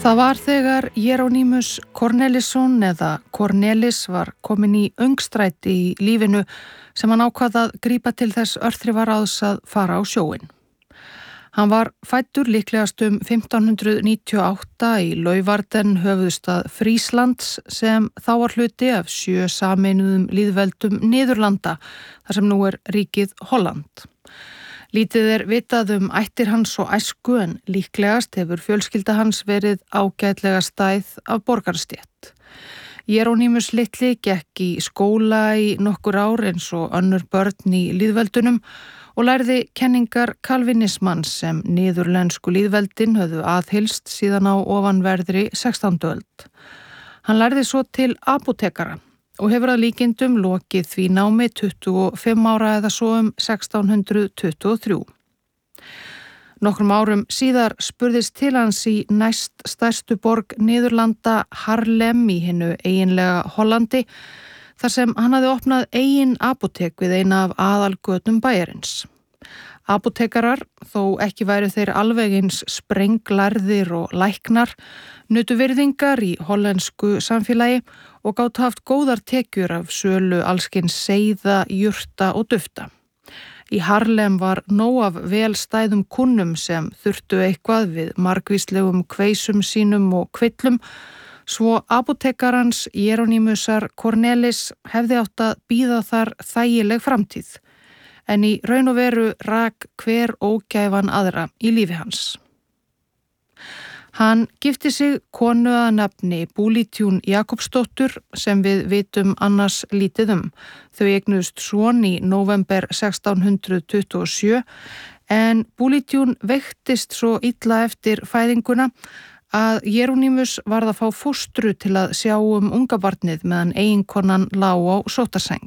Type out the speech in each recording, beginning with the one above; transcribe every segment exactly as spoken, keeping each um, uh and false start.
Það var þegar Jerónímus Cornelisson eða Cornelis var komin í öngstræti í lífinu sem hann ákvað að grípa til þess örþrifaráðs að fara á sjóinn. Hann var fæddur líklegast um fimmtán hundruð níutíu og átta í Leeuwarden, höfuðstað Fríslands, sem þá var hluti af sjö sameinuðum lýðveldum Niðurlanda, þar sem nú er ríkið Holland. Lítið er vitað um ættir hans og æsku en líklegast hefur fjölskylda hans verið ágætlega stæð af borgarstétt. Jerónímus litli gekk í skóla í nokkur ár eins og önnur börn í lýðveldunum og lærði kenningar kalvinismans sem niðurlensku lýðveldin höfðu aðhylst síðan á ofanverðri sextándu öld. Hann lærði svo til apótekara og hefur að líkindum lokið því námi tuttugu og fimm ára eða svo um sextán hundruð tuttugu og þrjú. Nokkrum árum síðar spurðist til hans í næst stærstu borg Niðurlanda, Haarlem í hinu eiginlega Hollandi, þar sem hann hafði opnað eigin apótek við eina af aðalgötum bæjarins. Apótekarar, þó ekki væru þeir alveg eins sprenglærðir og læknar, nutu virðingar í hollensku samfélagi og gátu haft góðar tekjur af sölu allskins seiða, jurta og dufta. Í Haarlem var nóg af vel stæðum kunnum sem þurftu eitthvað við margvíslegum kveisum sínum og kvillum, svo apótekarans Jerónímusar Cornelis hefði átt að bíða þar þægileg framtíð, en í raun og veru rak hver ógæfan aðra í lífi hans. Hann gifti sig konu að nafni Búlítjún Jakobsdóttur sem við vitum annars lítið um. Þau eignuðust son í nóvember sextán hundruð tuttugu og sjö en Búlítjún veiktist svo illa eftir fæðinguna að Jerónímus varð að fá fóstru til að sjá um ungabarnið meðan eiginkonan lá á sóttarsæng.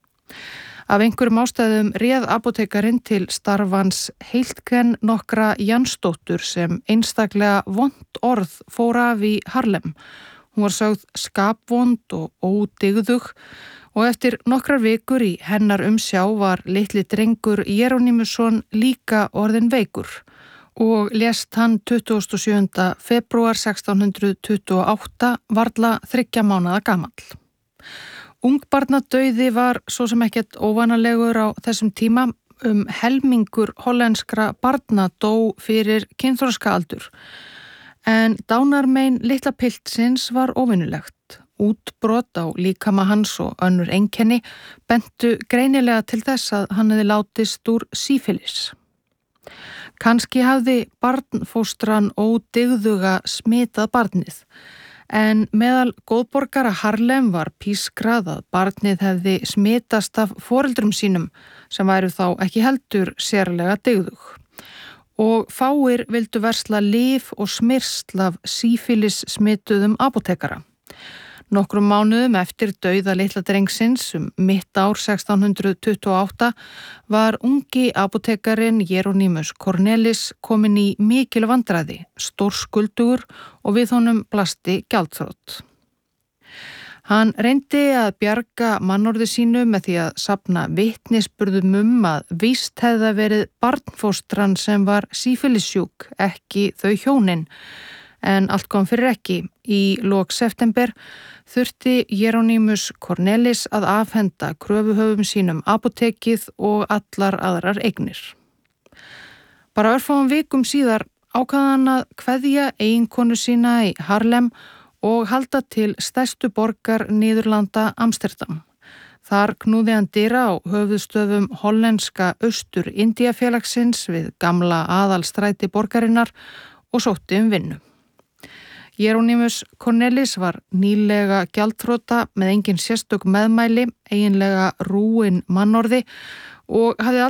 Af einhverjum ástæðum réð apótekarinn til starfans heiltkenn nokkra Jansdóttur sem einstaklega vont orð fór af í Haarlem. Hún var sögð skapvond og ódygðug og eftir nokkrar vikur í hennar umsjá var litli drengur Jerónímusson líka orðinn veikur og lést hann tuttugasta og sjöunda febrúar sextán hundruð tuttugu og átta varla þriggja mánaða gamall. Ungbarnadauði var svo sem ekkert óvanalegur á þessum tíma. Um helmingur hollenskra barna dó fyrir kynþroskaaldur. En dánarmein litla piltsins var óvinnulegt. Útbrot á líkama hans og önnur einkenni bentu greinilega til þess að hann hefði látist úr sífilis. Kannski hafði barnfóstran ódygðuga smitað barnið. En meðal góðborgara Haarlem var pískrað að barnið hefði smitast af foreldrum sínum sem væru þá ekki heldur sérlega dygðug. Og fáir vildu versla lyf og smyrsl af sífilis smituðum apótekara. Nokkrum mánuðum eftir dauða litla drengsins um mitt ár sextán hundruð tuttugu og átta var ungi apótekarinn Jerónímus Cornelis kominn í mikil vandræði, stórskuldugur og við honum blasti gjaldþrot. Hann reyndi að bjarga mannorði sínu með því að safna vitnisburðum um að víst hefði verið barnfóstran sem var sífilissjúk, ekki þau hjónin. En allt kom fyrir ekki. Í lok september þurfti Jerónímus Cornelis að afhenda kröfuhöfum sínum apótekið og allar aðrar eignir. Bara örfáum vikum síðar ákvað hann að kveðja eiginkonu sína í Haarlem og halda til stærstu borgar Niðurlanda Amsterdam. Þar knúði hann dyra á höfuðstöðum hollenska Austur-Indíafélagsins við gamla aðalstræti borgarinnar og sótti um vinnu. Jerónímus Cornelis var nýlega gjaldþrota með engin sérstök meðmæli, eiginlega rúin mannorði og hafði